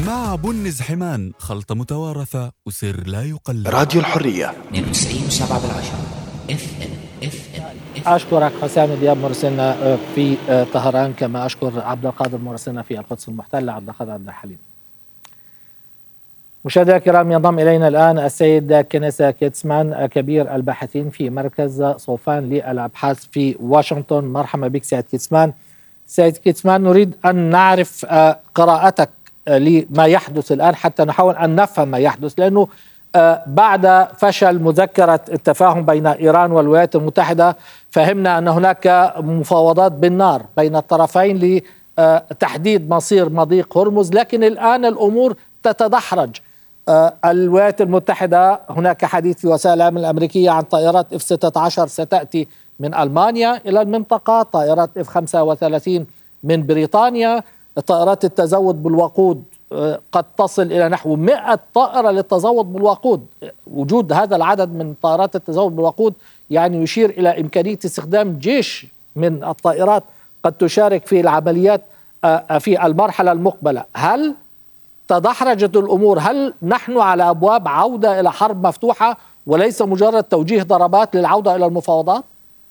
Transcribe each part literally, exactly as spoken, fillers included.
مع بنز حمان، خلطة متوارثة وسر لا يقلد. راديو الحرية اثنين وتسعين وسبعة بالعشرة اف ام اف ام. أشكرك حسام دياب مرسلنا في طهران، كما أشكر عبد القادر مرسلنا في القدس المحتلة عبد القادر عبد الحليم. مشاهدينا الكرام، ينضم إلينا الآن السيد كنيس كيتسمان، كبير الباحثين في مركز صوفان للأبحاث في واشنطن. مرحبا بك سيد كيتسمان. سيد كيتسمان، نريد أن نعرف قراءتك لما يحدث الآن حتى نحاول أن نفهم ما يحدث، لأنه بعد فشل مذكرة التفاهم بين إيران والولايات المتحدة فهمنا أن هناك مفاوضات بالنار بين الطرفين لتحديد مصير مضيق هرمز، لكن الآن الأمور تتدحرج. الولايات المتحدة هناك حديث في وسائل الإعلام الأمريكية عن طائرات إف ستة عشر ستأتي من ألمانيا إلى المنطقة، طائرات إف خمسة وثلاثين من بريطانيا، طائرات التزود بالوقود قد تصل إلى نحو مئة طائرة للتزود بالوقود. وجود هذا العدد من طائرات التزود بالوقود يعني يشير إلى إمكانية استخدام جيش من الطائرات قد تشارك في العمليات في المرحلة المقبلة. هل تدحرجت الأمور؟ هل نحن على أبواب عودة إلى حرب مفتوحة وليس مجرد توجيه ضربات للعودة إلى المفاوضات؟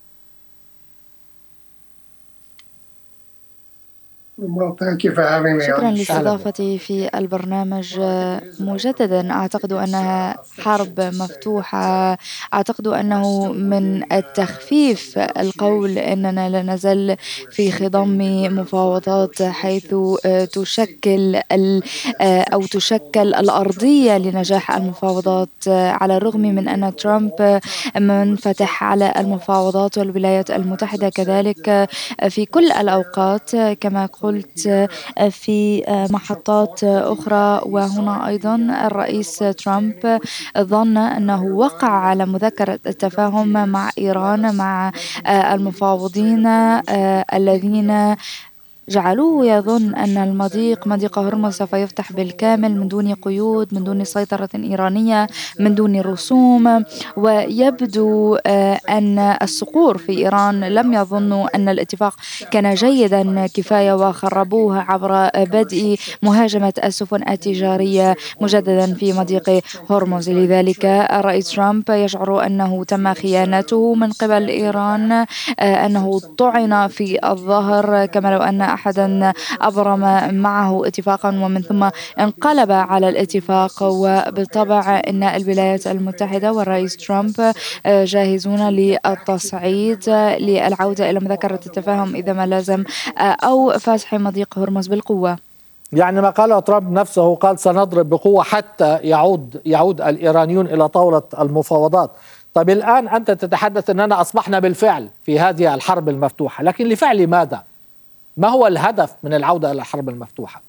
شكرا لاستضافتي في البرنامج مجددا. أعتقد أنها حرب مفتوحة. أعتقد أنه من التخفيف القول أننا لا نزال في خضم مفاوضات حيث تشكل أو تشكل الأرضية لنجاح المفاوضات، على الرغم من أن ترامب منفتح على المفاوضات والولايات المتحدة كذلك في كل الأوقات كما قلت في محطات أخرى. وهنا أيضا الرئيس ترامب ظن أنه وقع على مذكرة التفاهم مع إيران، مع المفاوضين الذين جعلوه يظن أن المضيق مضيق هرمز سوف يفتح بالكامل من دون قيود، من دون سيطرة إيرانية، من دون رسوم. ويبدو أن الصقور في إيران لم يظنوا أن الاتفاق كان جيدا كفاية وخربوه عبر بدء مهاجمة السفن التجارية مجددا في مضيق هرمز. لذلك الرئيس ترامب يشعر أنه تم خيانته من قبل إيران، أنه طعن في الظهر كما لو أن أحدا أبرم معه اتفاقا ومن ثم انقلب على الاتفاق. وبالطبع أن الولايات المتحدة والرئيس ترامب جاهزون للتصعيد للعودة إلى مذكرة التفاهم إذا ما لازم، أو فتح مضيق هرمز بالقوة. يعني ما قاله ترامب نفسه، قال سنضرب بقوة حتى يعود يعود الإيرانيون إلى طاولة المفاوضات. طيب الآن أنت تتحدث أننا أصبحنا بالفعل في هذه الحرب المفتوحة، لكن لفعل ماذا؟ ما هو الهدف من العودة إلى الحرب المفتوحة؟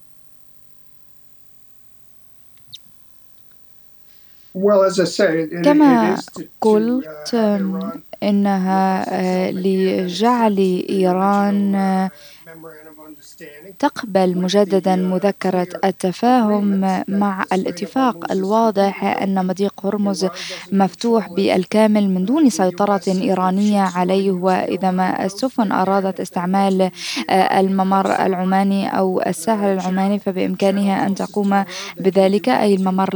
كما قلت إنها لجعل إيران تقبل مجددا مذكرة التفاهم مع الاتفاق الواضح أن مضيق هرمز مفتوح بالكامل من دون سيطرة إيرانية عليه. وإذا ما السفن أرادت استعمال الممر العماني أو الساحل العماني فبإمكانها أن تقوم بذلك، أي الممر